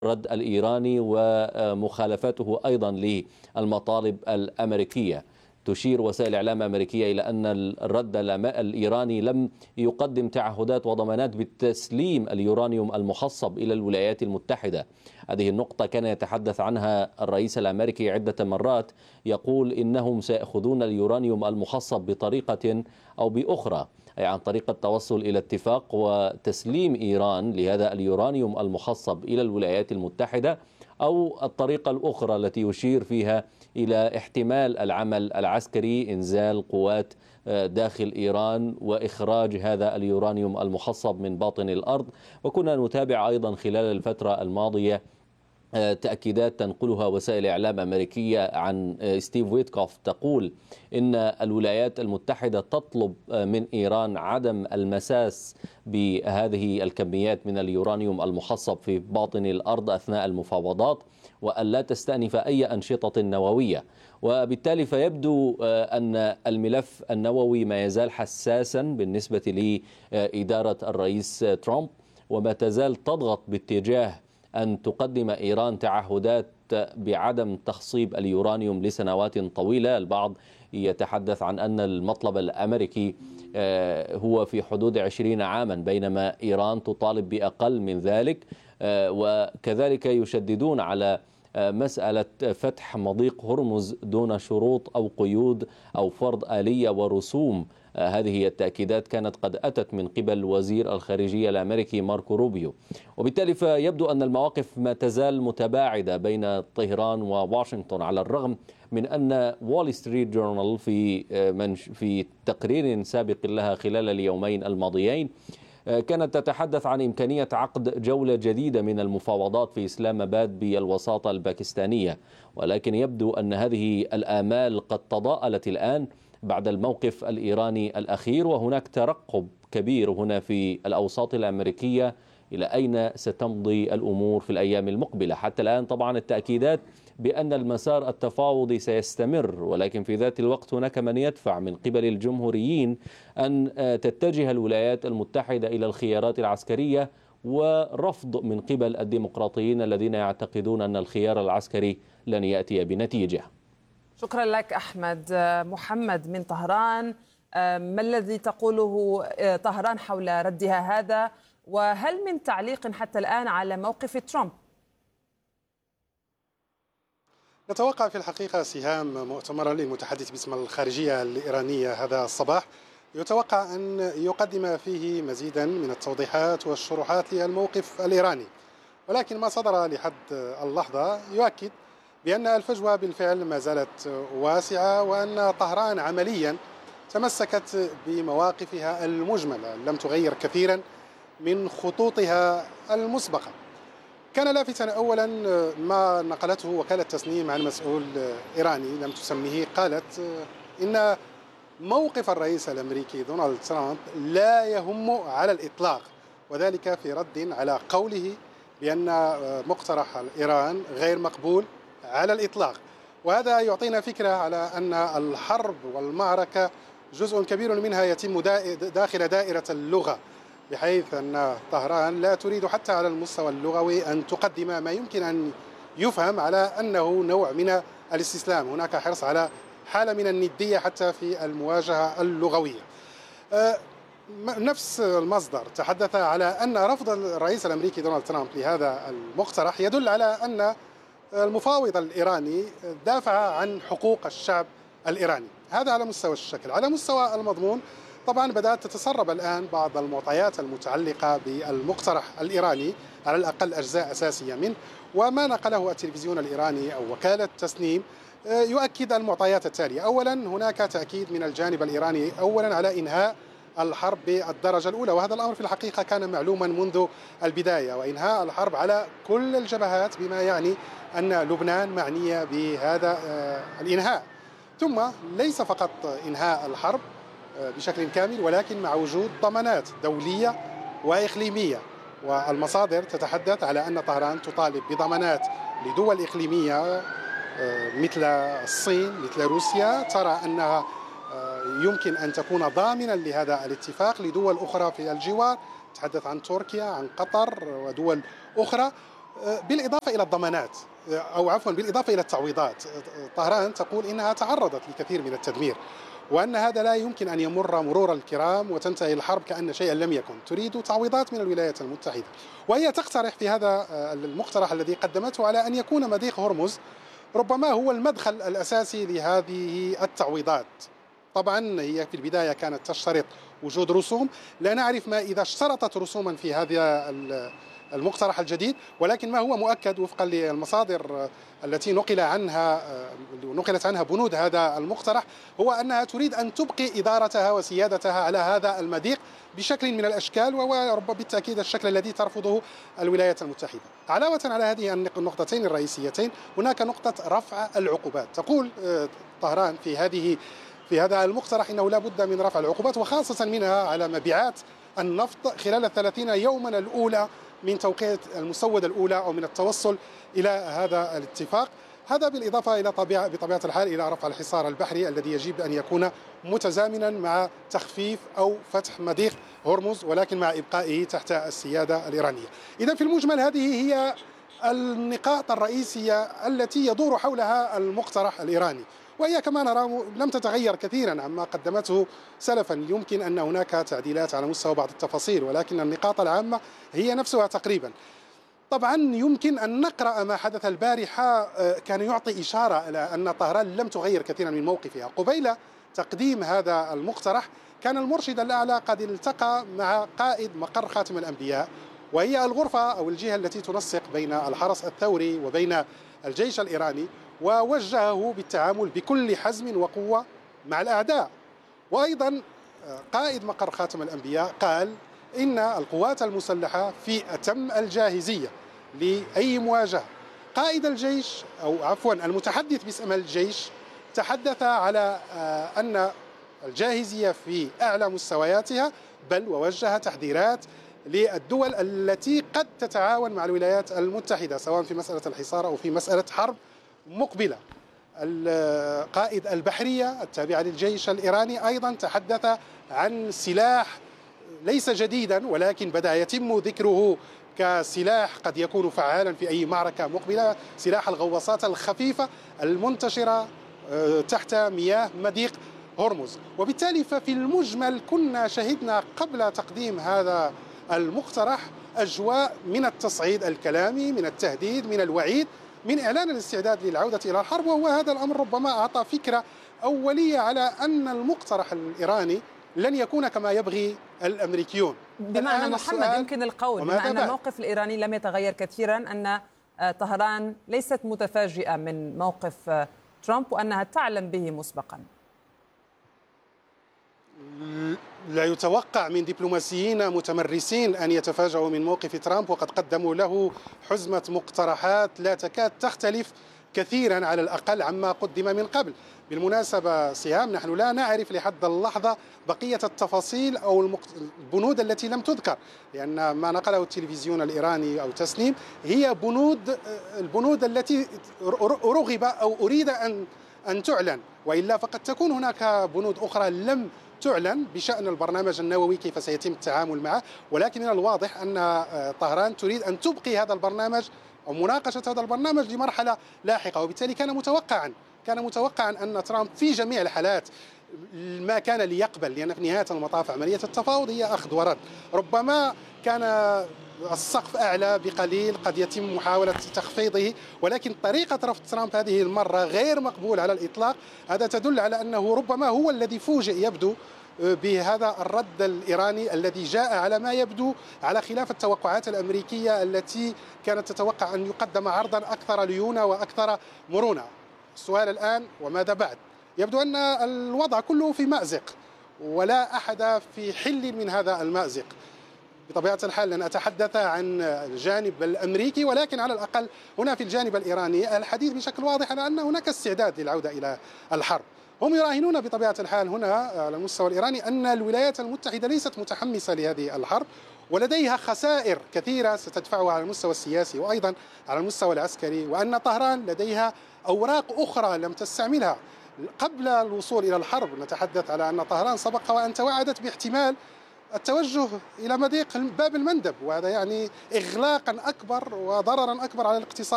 الرد الإيراني ومخالفته أيضا للمطالب الأمريكية. تشير وسائل إعلام أمريكية إلى أن الرد الإيراني لم يقدم تعهدات وضمانات بتسليم اليورانيوم المخصب إلى الولايات المتحدة. هذه النقطة كان يتحدث عنها الرئيس الأمريكي عدة مرات، يقول إنهم سيأخذون اليورانيوم المخصب بطريقة أو بأخرى، أي عن طريق التوصل إلى اتفاق وتسليم إيران لهذا اليورانيوم المخصب إلى الولايات المتحدة، أو الطريقة الأخرى التي يشير فيها إلى احتمال العمل العسكري، إنزال قوات داخل إيران وإخراج هذا اليورانيوم المخصب من باطن الأرض. وكنا نتابع أيضا خلال الفترة الماضية تأكيدات تنقلها وسائل إعلام أمريكية عن ستيف ويتكوف تقول إن الولايات المتحدة تطلب من إيران عدم المساس بهذه الكميات من اليورانيوم المخصب في باطن الأرض أثناء المفاوضات، وأن لا تستأنف أي أنشطة نووية. وبالتالي فيبدو أن الملف النووي ما يزال حساسا بالنسبة لإدارة الرئيس ترامب، وما تزال تضغط باتجاه أن تقدم إيران تعهدات بعدم تخصيب اليورانيوم لسنوات طويلة. البعض يتحدث عن أن المطلب الأمريكي هو في حدود 20 عاما، بينما إيران تطالب بأقل من ذلك. وكذلك يشددون على مسألة فتح مضيق هرمز دون شروط أو قيود أو فرض آلية ورسوم. هذه التأكيدات كانت قد أتت من قبل وزير الخارجية الأمريكي ماركو روبيو. وبالتالي فيبدو أن المواقف ما تزال متباعدة بين طهران وواشنطن، على الرغم من أن وول ستريت جورنال في تقرير سابق لها خلال اليومين الماضيين كانت تتحدث عن إمكانية عقد جولة جديدة من المفاوضات في إسلام آباد بالوساطة الباكستانية. ولكن يبدو أن هذه الآمال قد تضاءلت الآن بعد الموقف الإيراني الأخير، وهناك ترقب كبير هنا في الأوساط الأمريكية إلى أين ستمضي الأمور في الأيام المقبلة. حتى الآن طبعا التأكيدات بأن المسار التفاوضي سيستمر، ولكن في ذات الوقت هناك من يدفع من قبل الجمهوريين أن تتجه الولايات المتحدة إلى الخيارات العسكرية، ورفض من قبل الديمقراطيين الذين يعتقدون أن الخيار العسكري لن يأتي بنتيجة. شكرا لك أحمد. محمد من طهران، ما الذي تقوله طهران حول ردها هذا؟ وهل من تعليق حتى الآن على موقف ترامب؟ نتوقع في الحقيقة سهام مؤتمرا للمتحدث باسم الخارجية الإيرانية هذا الصباح يتوقع أن يقدم فيه مزيدا من التوضيحات والشروحات للموقف الإيراني، ولكن ما صدر لحد اللحظة يؤكد بأن الفجوة بالفعل ما زالت واسعة، وأن طهران عمليا تمسكت بمواقفها المجملة، لم تغير كثيرا من خطوطها المسبقة. كان لافتا أولا ما نقلته وكالة تسنيم عن مسؤول إيراني لم تسميه، قالت إن موقف الرئيس الأمريكي دونالد ترامب لا يهم على الإطلاق، وذلك في رد على قوله بأن مقترح إيران غير مقبول على الإطلاق. وهذا يعطينا فكرة على أن الحرب والمعركة جزء كبير منها يتم داخل دائرة اللغة، بحيث أن طهران لا تريد حتى على المستوى اللغوي أن تقدم ما يمكن أن يفهم على أنه نوع من الاستسلام. هناك حرص على حالة من الندية حتى في المواجهة اللغوية. نفس المصدر تحدث على أن رفض الرئيس الأمريكي دونالد ترامب لهذا المقترح يدل على أن المفاوض الإيراني دافع عن حقوق الشعب الإيراني. هذا على مستوى الشكل. على مستوى المضمون طبعا بدأت تتسرب الآن بعض المعطيات المتعلقة بالمقترح الإيراني، على الأقل أجزاء أساسية منه، وما نقله التلفزيون الإيراني أو وكالة تسنيم يؤكد المعطيات التالية. أولا هناك تأكيد من الجانب الإيراني أولا على إنهاء الحرب بالدرجة الأولى، وهذا الأمر في الحقيقة كان معلوما منذ البداية، وإنهاء الحرب على كل الجبهات، بما يعني أن لبنان معنية بهذا الإنهاء. ثم ليس فقط إنهاء الحرب بشكل كامل، ولكن مع وجود ضمانات دولية وإقليمية، والمصادر تتحدث على أن طهران تطالب بضمانات لدول إقليمية مثل الصين، مثل روسيا، ترى أنها يمكن أن تكون ضامنا لهذا الاتفاق لدول أخرى في الجوار، تحدث عن تركيا، عن قطر ودول أخرى. بالإضافة إلى الضمانات، أو عفوا بالإضافة إلى التعويضات. طهران تقول إنها تعرضت لكثير من التدمير، وأن هذا لا يمكن أن يمر مرور الكرام وتنتهي الحرب كأن شيئا لم يكن. تريد تعويضات من الولايات المتحدة، وهي تقترح في هذا المقترح الذي قدمته على أن يكون مضيق هرمز ربما هو المدخل الأساسي لهذه التعويضات. طبعا هي في البداية كانت تشترط وجود رسوم، لا نعرف ما إذا اشترطت رسوما في هذا المقترح الجديد، ولكن ما هو مؤكد وفقا للمصادر التي نقلت عنها بنود هذا المقترح هو أنها تريد أن تبقي إدارتها وسيادتها على هذا المضيق بشكل من الأشكال، وهو بالتأكيد الشكل الذي ترفضه الولايات المتحدة. علاوة على هذه النقطتين الرئيسيتين هناك نقطة رفع العقوبات. تقول طهران في هذا المقترح إنه لا بد من رفع العقوبات، وخاصة منها على مبيعات النفط خلال 30 يوما الأولى من توقيع المسودة الأولى أو من التوصل إلى هذا الاتفاق. هذا بالإضافة إلى بطبيعة الحال إلى رفع الحصار البحري الذي يجب أن يكون متزامنا مع تخفيف أو فتح مضيق هرمز، ولكن مع إبقائه تحت السيادة الإيرانية. إذن في المجمل هذه هي النقاط الرئيسية التي يدور حولها المقترح الإيراني، وهي كما نرى لم تتغير كثيرا عما قدمته سلفا. يمكن أن هناك تعديلات على مستوى بعض التفاصيل، ولكن النقاط العامة هي نفسها تقريبا. طبعا يمكن أن نقرأ ما حدث البارحة، كان يعطي إشارة إلى أن طهران لم تغير كثيرا من موقفها. قبيل تقديم هذا المقترح كان المرشد الأعلى قد التقى مع قائد مقر خاتم الأنبياء، وهي الغرفة أو الجهة التي تنسق بين الحرس الثوري وبين الجيش الإيراني، ووجهه بالتعامل بكل حزم وقوة مع الأعداء. وأيضا قائد مقر خاتم الأنبياء قال إن القوات المسلحة في أتم الجاهزية لأي مواجهة. قائد الجيش أو عفوا المتحدث باسم الجيش تحدث على أن الجاهزية في أعلى مستوياتها، بل ووجه تحذيرات للدول التي قد تتعاون مع الولايات المتحدة سواء في مسألة الحصار أو في مسألة حرب مقبلة. القائد البحرية التابعة للجيش الإيراني أيضا تحدث عن سلاح ليس جديدا، ولكن بدأ يتم ذكره كسلاح قد يكون فعالا في أي معركة مقبلة، سلاح الغواصات الخفيفة المنتشرة تحت مياه مضيق هرمز. وبالتالي ففي المجمل كنا شهدنا قبل تقديم هذا المقترح أجواء من التصعيد الكلامي، من التهديد، من الوعيد، من إعلان الاستعداد للعودة إلى الحرب. وهو هذا الأمر ربما أعطى فكرة أولية على أن المقترح الإيراني لن يكون كما يبغي الأمريكيون. بمعنى محمد يمكن القول بما أن الموقف الإيراني لم يتغير كثيرا أن طهران ليست متفاجئة من موقف ترامب وأنها تعلم به مسبقا. لا يتوقع من دبلوماسيين متمرسين أن يتفاجئوا من موقف ترامب، وقد قدموا له حزمة مقترحات لا تكاد تختلف كثيرا على الأقل عما قدم من قبل. بالمناسبة سهام، نحن لا نعرف لحد اللحظة بقية التفاصيل أو البنود التي لم تذكر، لأن ما نقله التلفزيون الإيراني أو تسنيم هي البنود التي رغب أو أريد أن تعلن، وإلا فقد تكون هناك بنود أخرى لم تعلن بشأن البرنامج النووي كيف سيتم التعامل معه. ولكن من الواضح أن طهران تريد أن تبقي هذا البرنامج أو مناقشة هذا البرنامج لمرحلة لاحقة، وبالتالي كان متوقعا أن ترامب في جميع الحالات ما كان ليقبل، لأن في نهاية المطاف عملية التفاوض هي أخذ ورد. ربما كان السقف أعلى بقليل، قد يتم محاولة تخفيضه، ولكن طريقة رفض ترامب هذه المرة غير مقبول على الإطلاق. هذا تدل على أنه ربما هو الذي فوجئ يبدو بهذا الرد الإيراني الذي جاء على ما يبدو على خلاف التوقعات الأمريكية التي كانت تتوقع أن يقدم عرضا أكثر ليونة وأكثر مرونة. السؤال الآن وماذا بعد؟ يبدو أن الوضع كله في مأزق ولا أحد في حل من هذا المأزق. بطبيعة الحال لن أتحدث عن الجانب الأمريكي، ولكن على الأقل هنا في الجانب الإيراني الحديث بشكل واضح على أن هناك استعداد للعودة إلى الحرب. هم يراهنون بطبيعة الحال هنا على المستوى الإيراني أن الولايات المتحدة ليست متحمسة لهذه الحرب، ولديها خسائر كثيرة ستدفعها على المستوى السياسي وأيضا على المستوى العسكري، وأن طهران لديها أوراق أخرى لم تستعملها قبل الوصول إلى الحرب. نتحدث على أن طهران سبق وأن توعدت باحتمال التوجه إلى مضيق باب المندب، وهذا يعني إغلاقا أكبر وضررا أكبر على الاقتصاد